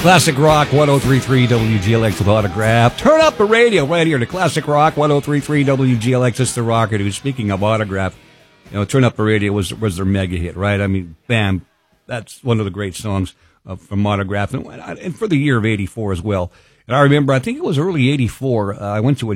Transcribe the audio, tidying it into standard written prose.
Classic Rock 103.3 WGLX with Autograph. Turn up the radio right here to Classic Rock 103.3 WGLX. It's the Rocket who's speaking of Autograph. Turn Up the Radio was their mega hit, right? I mean, bam, that's one of the great songs from Autograph, and for the year of '84 as well. And I remember, I think it was early '84. I went to a